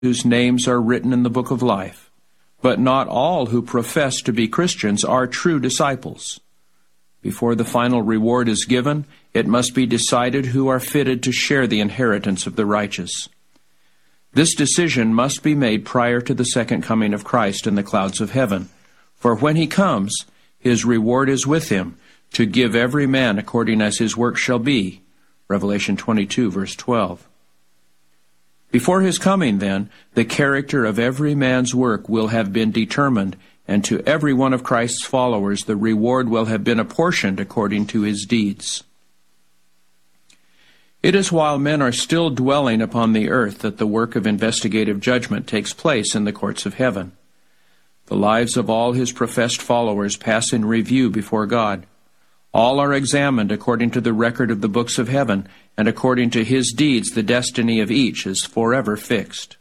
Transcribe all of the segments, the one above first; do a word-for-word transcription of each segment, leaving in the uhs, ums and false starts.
whose names are written in the book of life, but not all who profess to be Christians are true disciples. Before the final reward is given, it must be decided who are fitted to share the inheritance of the righteous. This decision must be made prior to the second coming of Christ in the clouds of heaven, for when he comes, his reward is with him, to give every man according as his work shall be. Revelation twenty-two, verse twelve. Before his coming, then, the character of every man's work will have been determined, and to every one of Christ's followers the reward will have been apportioned according to his deeds. It is while men are still dwelling upon the earth that the work of investigative judgment takes place in the courts of heaven. The lives of all his professed followers pass in review before God. All are examined according to the record of the books of heaven, and according to his deeds the destiny of each is forever fixed.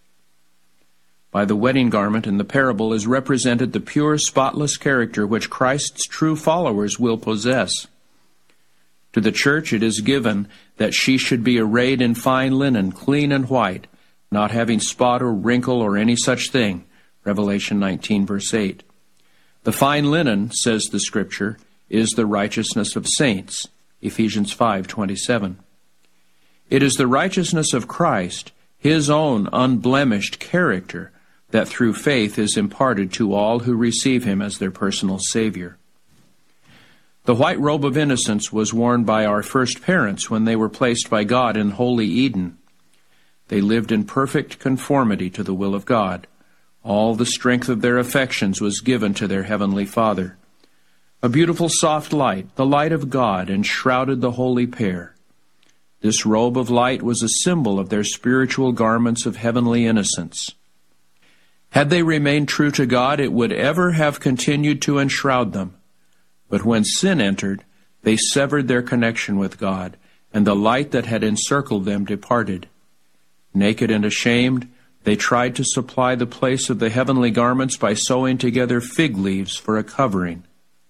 By the wedding garment in the parable is represented the pure, spotless character which Christ's true followers will possess. To the church it is given that she should be arrayed in fine linen, clean and white, not having spot or wrinkle or any such thing. Revelation nineteen, verse eight. The fine linen, says the Scripture, is the righteousness of saints. Ephesians five, twenty-seven. It is the righteousness of Christ, his own unblemished character, that through faith is imparted to all who receive him as their personal Savior. The white robe of innocence was worn by our first parents when they were placed by God in holy Eden. They lived in perfect conformity to the will of God. All the strength of their affections was given to their heavenly Father. A beautiful soft light, the light of God, enshrouded the holy pair. This robe of light was a symbol of their spiritual garments of heavenly innocence. Had they remained true to God, it would ever have continued to enshroud them. But when sin entered, they severed their connection with God, and the light that had encircled them departed. Naked and ashamed, they tried to supply the place of the heavenly garments by sewing together fig leaves for a covering.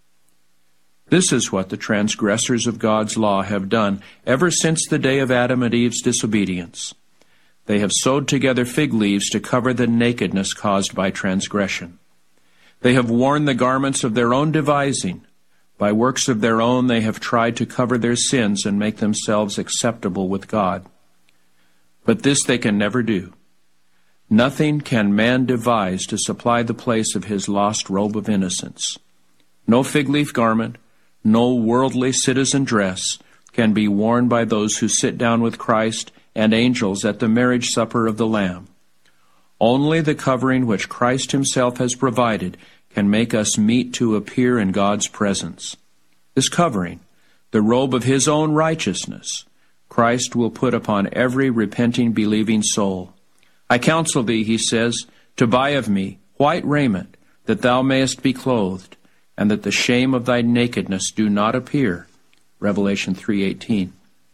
This is what the transgressors of God's law have done ever since the day of Adam and Eve's disobedience. They have sewed together fig leaves to cover the nakedness caused by transgression. They have worn the garments of their own devising. By works of their own they have tried to cover their sins and make themselves acceptable with God. But this they can never do. Nothing can man devise to supply the place of his lost robe of innocence. No fig leaf garment, no worldly citizen dress can be worn by those who sit down with Christ and angels at the marriage supper of the Lamb. Only the covering which Christ himself has provided can make us meet to appear in God's presence. This covering, the robe of his own righteousness, Christ will put upon every repenting, believing soul. I counsel thee, he says, to buy of me white raiment, that thou mayest be clothed, and that the shame of thy nakedness do not appear. Revelation three eighteen.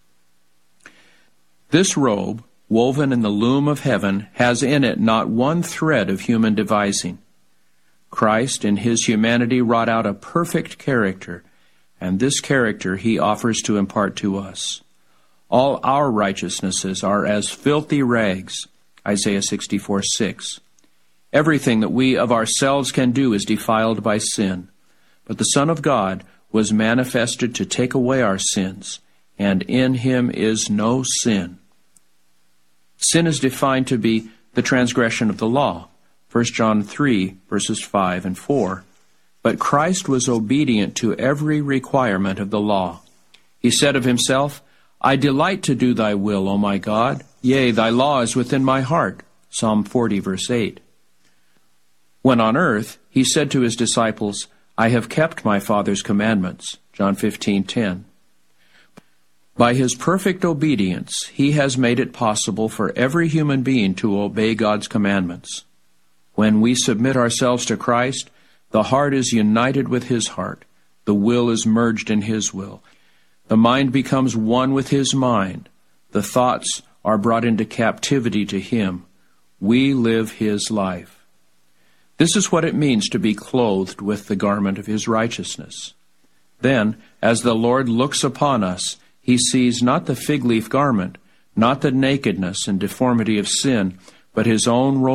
This robe, woven in the loom of heaven, has in it not one thread of human devising. Christ in his humanity wrought out a perfect character, and this character he offers to impart to us. All our righteousnesses are as filthy rags, Isaiah sixty-four six. Everything that we of ourselves can do is defiled by sin. But the Son of God was manifested to take away our sins, and in him is no sin. Sin is defined to be the transgression of the law, First John three, verses five and four. But Christ was obedient to every requirement of the law. He said of himself, I delight to do thy will, O my God. Yea, thy law is within my heart, Psalm forty, verse eight. When on earth, he said to his disciples, I have kept my Father's commandments, John fifteen ten. By his perfect obedience, he has made it possible for every human being to obey God's commandments. When we submit ourselves to Christ, the heart is united with his heart, the will is merged in his will, the mind becomes one with his mind, the thoughts are brought into captivity to him. We live his life. This is what it means to be clothed with the garment of his righteousness. Then, as the Lord looks upon us, he sees not the fig leaf garment, not the nakedness and deformity of sin, but his own